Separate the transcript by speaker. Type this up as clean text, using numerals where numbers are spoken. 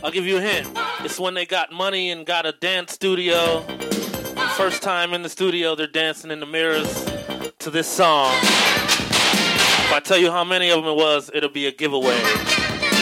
Speaker 1: I'll give you a hint. It's when they got money and got a dance studio. First time in the studio, they're dancing in the mirrors to this song. If I tell you how many of them it was, it'll be a giveaway.